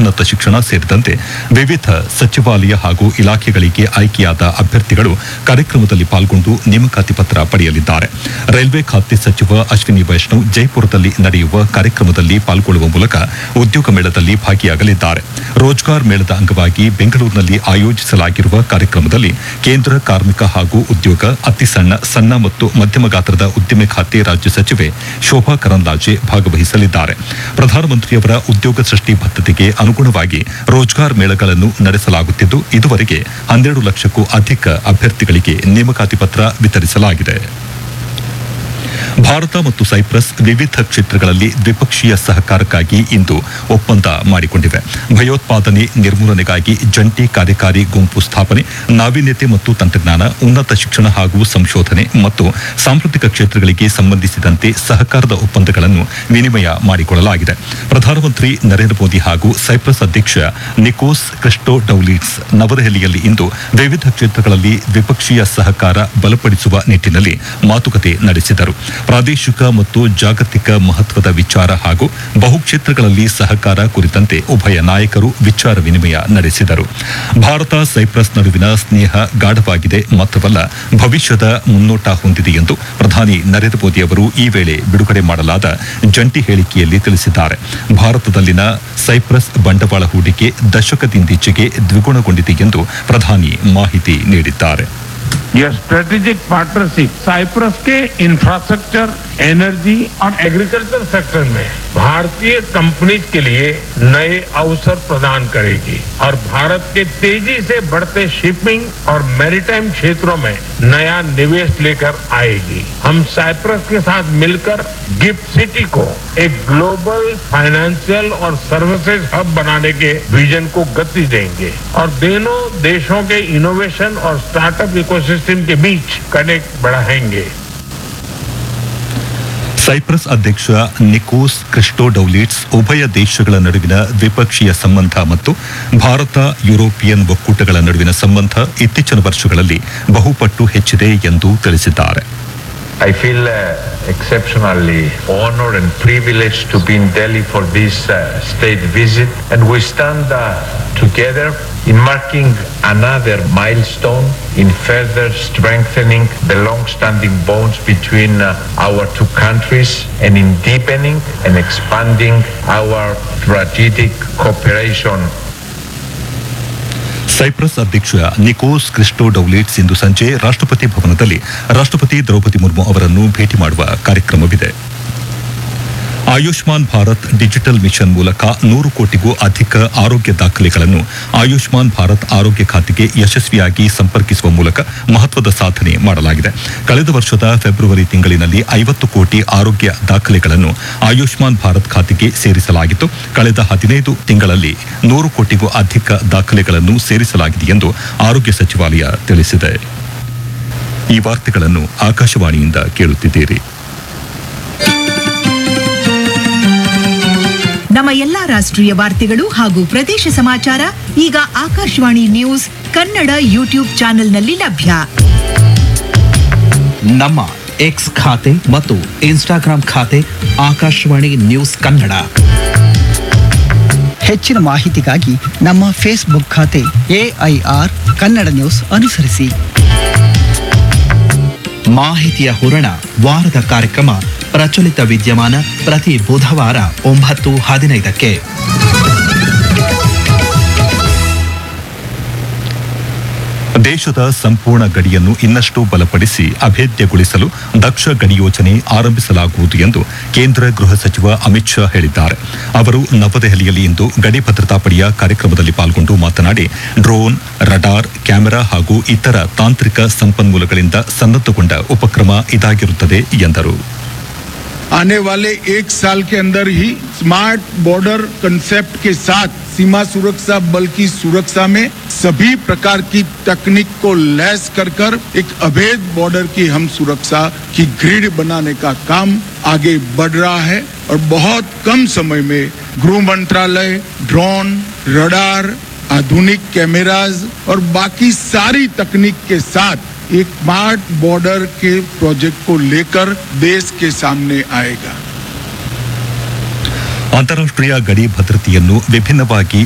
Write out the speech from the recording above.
ಉನ್ನತ ಶಿಕ್ಷಣ ಸೇರಿದಂತೆ ವಿವಿಧ ಸಚಿವಾಲಯ ಹಾಗೂ ಇಲಾಖೆಗಳಿಗೆ ಆಯ್ಕೆಯಾದ ಅಭ್ಯರ್ಥಿಗಳು ಕಾರ್ಯಕ್ರಮದಲ್ಲಿ ಪಾಲ್ಗೊಂಡು ನೇಮಕಾತಿ ಪತ್ರ ಪಡೆಯಲಿದ್ದಾರೆ. ರೈಲ್ವೆ ಖಾತೆ ಸಚಿವ ಅಶ್ವಿನಿ ವೈಷ್ಣವ್ ಜೈಪುರದಲ್ಲಿ ನಡೆಯುವ ಕಾರ್ಯಕ್ರಮದಲ್ಲಿ ಪಾಲ್ಗೊಳ್ಳುವ ಮೂಲಕ ಉದ್ಯೋಗ ಮೇಳದಲ್ಲಿ ಭಾಗಿಯಾಗಲಿದ್ದಾರೆ. ರೋಜ್ಗಾರ್ ಮೇಳದ ಅಂಗವಾಗಿ ಬೆಂಗಳೂರಿನಲ್ಲಿ ಆಯೋಜಿಸಲಾಗಿರುವ ಕಾರ್ಯಕ್ರಮದಲ್ಲಿ ಕೇಂದ್ರ ಕಾರ್ಮಿಕ ಹಾಗೂ ಉದ್ಯೋಗ, ಅತಿ ಸಣ್ಣ ಮತ್ತು ಮಧ್ಯಮ ಗಾತ್ರದ ಉದ್ದಿಮೆ ಖಾತೆ ರಾಜ್ಯ ಸಚಿವೆ ಶೋಭಾ ಕರಂದ್ಲಾಜೆ ಭಾಗವಹಿಸಲಿದ್ದಾರೆ. ಪ್ರಧಾನಮಂತ್ರಿಯವರ ಉದ್ಯೋಗ ಸೃಷ್ಟಿ ಬದ್ಧತೆಗೆ ಅನುಗುಣವಾಗಿ ರೋಜ್ಗಾರ್ ಮೇಳಗಳನ್ನು ನಡೆಸಲಾಗುತ್ತಿದ್ದು ಇದುವರೆಗೆ 12 ಲಕ್ಷಕ್ಕೂ ಅಧಿಕ ಅಭ್ಯರ್ಥಿಗಳಿಗೆ ನೇಮಕಾತಿ ಪತ್ರ ವಿತರಿಸಲಾಗಿದೆ. ಭಾರತ ಮತ್ತು ಸೈಪ್ರಸ್ ವಿವಿಧ ಕ್ಷೇತ್ರಗಳಲ್ಲಿ ದ್ವಿಪಕ್ಷೀಯ ಸಹಕಾರಕ್ಕಾಗಿ ಇಂದು ಒಪ್ಪಂದ ಮಾಡಿಕೊಂಡಿವೆ. ಭಯೋತ್ಪಾದನೆ ನಿರ್ಮೂಲನೆಗಾಗಿ ಜಂಟಿ ಕಾರ್ಯಕಾರಿ ಗುಂಪು ಸ್ಥಾಪನೆ, ನಾವೀನ್ಯತೆ ಮತ್ತು ತಂತ್ರಜ್ಞಾನ, ಉನ್ನತ ಶಿಕ್ಷಣ ಹಾಗೂ ಸಂಶೋಧನೆ ಮತ್ತು ಸಾಂಸ್ಕೃತಿಕ ಕ್ಷೇತ್ರಗಳಿಗೆ ಸಂಬಂಧಿಸಿದಂತೆ ಸಹಕಾರದ ಒಪ್ಪಂದಗಳನ್ನು ವಿನಿಮಯ ಮಾಡಿಕೊಳ್ಳಲಾಗಿದೆ. ಪ್ರಧಾನಮಂತ್ರಿ ನರೇಂದ್ರ ಮೋದಿ ಹಾಗೂ ಸೈಪ್ರಸ್ ಅಧ್ಯಕ್ಷ ನಿಕೋಸ್ ಕ್ರಿಸ್ಟೋಡೌಲಿಡ್ಸ್ ನವದೆಹಲಿಯಲ್ಲಿ ಇಂದು ವಿವಿಧ ಕ್ಷೇತ್ರಗಳಲ್ಲಿ ದ್ವಿಪಕ್ಷೀಯ ಸಹಕಾರ ಬಲಪಡಿಸುವ ನಿಟ್ಟಿನಲ್ಲಿ ಮಾತುಕತೆ ನಡೆಸಿದರು. ಪ್ರಾದೇಶಿಕ ಮತ್ತು ಜಾಗತಿಕ ಮಹತ್ವದ ವಿಚಾರ ಹಾಗೂ ಬಹುಕ್ಷೇತ್ರಗಳಲ್ಲಿ ಸಹಕಾರ ಕುರಿತಂತೆ ಉಭಯ ನಾಯಕರು ವಿಚಾರ ವಿನಿಮಯ ನಡೆಸಿದರು. ಭಾರತ ಸೈಪ್ರಸ್ ನಡುವಿನ ಸ್ನೇಹ ಗಾಢವಾಗಿದೆ ಮಾತ್ರವಲ್ಲ, ಭವಿಷ್ಯದ ಮುನ್ನೋಟ ಹೊಂದಿದೆ ಎಂದು ಪ್ರಧಾನಿ ನರೇಂದ್ರ ಮೋದಿ ಅವರು ಈ ವೇಳೆ ಬಿಡುಗಡೆ ಮಾಡಲಾದ ಜಂಟಿ ಹೇಳಿಕೆಯಲ್ಲಿ ತಿಳಿಸಿದ್ದಾರೆ. ಭಾರತದಲ್ಲಿನ ಸೈಪ್ರಸ್ ಬಂಡವಾಳ ಹೂಡಿಕೆ ದಶಕದಿಂದೀಚೆಗೆ ದ್ವಿಗುಣಗೊಂಡಿದೆ ಎಂದು ಪ್ರಧಾನಿ ಮಾಹಿತಿ ನೀಡಿದ್ದಾರೆ. यह स्ट्रेटेजिक पार्टनरशिप साइप्रस के इंफ्रास्ट्रक्चर, एनर्जी और एग्रीकल्चर सेक्टर में भारतीय कंपनीज के लिए नए अवसर प्रदान करेगी और भारत के तेजी से बढ़ते शिपिंग और मैरीटाइम क्षेत्रों में नया निवेश लेकर आएगी. हम साइप्रस के साथ मिलकर गिफ्ट सिटी को एक ग्लोबल फाइनेंशियल और सर्विसेज हब बनाने के विजन को गति देंगे और दोनों देशों के इनोवेशन और स्टार्टअप इकोसिस्टम के बीच कनेक्ट बढ़ाएंगे. ಸೈಪ್ರಸ್ ಅಧ್ಯಕ್ಷ ನಿಕೋಸ್ ಕ್ರಿಸ್ಟೋಡೌಲಿಡ್ಸ್ ಉಭಯ ದೇಶಗಳ ನಡುವಿನ ದ್ವಿಪಕ್ಷೀಯ ಸಂಬಂಧ ಮತ್ತು ಭಾರತ ಯುರೋಪಿಯನ್ ಒಕ್ಕೂಟಗಳ ನಡುವಿನ ಸಂಬಂಧ ಇತ್ತೀಚಿನ ವರ್ಷಗಳಲ್ಲಿ ಬಹುಪಟ್ಟು ಹೆಚ್ಚಿದೆ ಎಂದು ತಿಳಿಸಿದ್ದಾರೆ. I feel exceptionally honored and privileged to be in Delhi for this state visit, and we stand together in marking another milestone in further strengthening the long-standing bonds between our two countries and in deepening and expanding our strategic cooperation. Cyprus ಅಧ್ಯಕ್ಷ Nicos ಕ್ರಿಸ್ಟೋಡೌಲಿಡ್ಸ್ ಇಂದು ಸಂಜೆ ರಾಷ್ಟ್ರಪತಿ ಭವನದಲ್ಲಿ ರಾಷ್ಟ್ರಪತಿ ದ್ರೌಪದಿ ಮುರ್ಮು ಅವರನ್ನು ಭೇಟಿ ಮಾಡುವ ಕಾರ್ಯಕ್ರಮವಿದೆ. Ayushman Bharat digital mission ಮೂಲಕ 100 ಕೋಟಿಗೂ ಅಧಿಕ ಆರೋಗ್ಯ ದಾಖಲೆಗಳನ್ನು ಆಯುಷ್ಮಾನ್ ಭಾರತ್ ಆರೋಗ್ಯ ಖಾತೆಗೆ ಯಶಸ್ವಿಯಾಗಿ ಸಂಪರ್ಕಿಸುವ ಮೂಲಕ ಮಹತ್ವದ ಸಾಧನೆ ಮಾಡಲಾಗಿದೆ. ಕಳೆದ ವರ್ಷದ ಫೆಬ್ರವರಿ ತಿಂಗಳಿನಲ್ಲಿ 50 ಕೋಟಿ ಆರೋಗ್ಯ ದಾಖಲೆಗಳನ್ನು ಆಯುಷ್ಮಾನ್ ಭಾರತ್ ಖಾತೆಗೆ ಸೇರಿಸಲಾಗಿತ್ತು. ಕಳೆದ 15 ತಿಂಗಳಲ್ಲಿ 100 ಕೋಟಿಗೂ ಅಧಿಕ ದಾಖಲೆಗಳನ್ನು ಸೇರಿಸಲಾಗಿದೆ ಎಂದು ಆರೋಗ್ಯ ಸಚಿವಾಲಯ ತಿಳಿಸಿದೆ. ಈ ವಾರ್ತೆಗಳನ್ನು ಆಕಾಶವಾಣಿಯಿಂದ ಕೇಳುತ್ತಿದ್ದೀರಿ. ನಮ್ಮ ಎಲ್ಲಾ ರಾಷ್ಟ್ರೀಯ ವಾರ್ತೆಗಳು ಹಾಗೂ ಪ್ರದೇಶ ಸಮಾಚಾರ ಈಗ ಆಕಾಶವಾಣಿ ನ್ಯೂಸ್ ಕನ್ನಡ ಯೂಟ್ಯೂಬ್ ಚಾನೆಲ್ನಲ್ಲಿ ಲಭ್ಯ. ನಮ್ಮ ಎಕ್ಸ್ ಖಾತೆ ಮತ್ತು ಇನ್ಸ್ಟಾಗ್ರಾಂ ಖಾತೆ ಆಕಾಶವಾಣಿ ನ್ಯೂಸ್ ಕನ್ನಡ. ಹೆಚ್ಚಿನ ಮಾಹಿತಿಗಾಗಿ ನಮ್ಮ ಫೇಸ್ಬುಕ್ ಖಾತೆ AIR ಕನ್ನಡ ನ್ಯೂಸ್ ಅನುಸರಿಸಿ. ಮಾಹಿತಿಯ ಹೂರಣ ವಾರದ ಕಾರ್ಯಕ್ರಮ ಪ್ರಚಲಿತ ವಿದ್ಯಮಾನ ಪ್ರತಿ ಬುಧವಾರ 9:15ಕ್ಕೆ. ದೇಶದ ಸಂಪೂರ್ಣ ಗಡಿಯನ್ನು ಇನ್ನಷ್ಟು ಬಲಪಡಿಸಿ ಅಭೇದ್ಯಗೊಳಿಸಲು ದಕ್ಷ ಗಡಿ ಯೋಜನೆ ಆರಂಭಿಸಲಾಗುವುದು ಎಂದು ಕೇಂದ್ರ ಗೃಹ ಸಚಿವ ಅಮಿತ್ ಶಾ ಹೇಳಿದ್ದಾರೆ. ಅವರು ನವದೆಹಲಿಯಲ್ಲಿ ಇಂದು ಗಡಿ ಭದ್ರತಾ ಪಡೆಯ ಕಾರ್ಯಕ್ರಮದಲ್ಲಿ ಪಾಲ್ಗೊಂಡು ಮಾತನಾಡಿ, ಡ್ರೋನ್, ರಡಾರ್, ಕ್ಯಾಮೆರಾ ಹಾಗೂ ಇತರ ತಾಂತ್ರಿಕ ಸಂಪನ್ಮೂಲಗಳಿಂದ ಸನ್ನದ್ಧಗೊಂಡ ಉಪಕ್ರಮ ಇದಾಗಿರುತ್ತದೆ ಎಂದರು. आने वाले 1 साल के अंदर ही स्मार्ट बॉर्डर कंसेप्ट के साथ सीमा सुरक्षा बल की सुरक्षा में सभी प्रकार की तकनीक को लैस कर एक अभेद बॉर्डर की हम सुरक्षा की ग्रिड बनाने का काम आगे बढ़ रहा है और बहुत कम समय में गृह मंत्रालय ड्रोन, रडार, आधुनिक कैमराज और बाकी सारी तकनीक के साथ एक स्मार्ट बॉर्डर के प्रोजेक्ट को लेकर देश के सामने आएगा. ಅಂತಾರಾಷ್ಟ್ರೀಯ ಗಡಿ ಭದ್ರತೆಯನ್ನು ವಿಭಿನ್ನವಾಗಿ